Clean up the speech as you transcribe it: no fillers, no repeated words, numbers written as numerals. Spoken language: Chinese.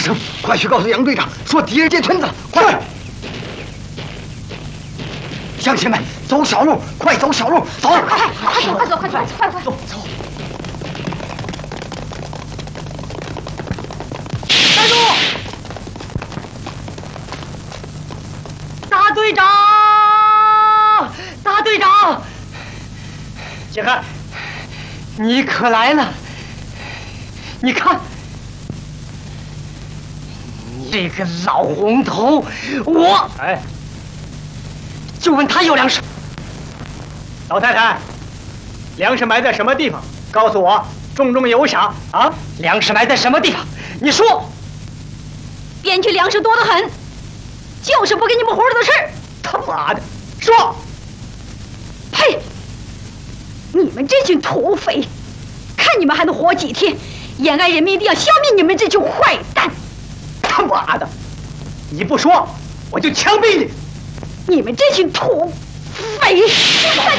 声，快去告诉杨队长，说敌人进村子了。快！乡亲们，走小路，快走小路，走！ 快走，快走，快走，快快走走！ 站住！大队长！大队长！ 杰汉， 你可来了！你看，你这个老红头，我就问他要粮食。 老太太，粮食埋在什么地方？告诉我，重中有赏啊！ 粮食埋在什么地方？你说。 边区粮食多得很，就是不给你们活的事。 他妈的，说！ 呸！你们这群土匪，看你们还能活几天！延安人民一定要消灭你们这群坏蛋！ 他妈的，你不说，我就枪毙你！ 你们这群土匪！